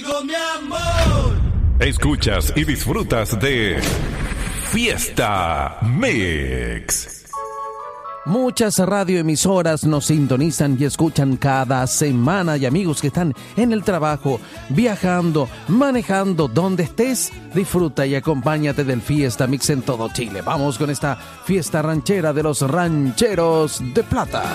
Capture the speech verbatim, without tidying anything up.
contigo, mi amor. Escuchas y disfrutas de Fiesta Mix. Muchas radioemisoras nos sintonizan y escuchan cada semana, y amigos que están en el trabajo, viajando, manejando, donde estés, disfruta y acompáñate del Fiesta Mix en todo Chile. Vamos con esta fiesta ranchera de los rancheros de plata.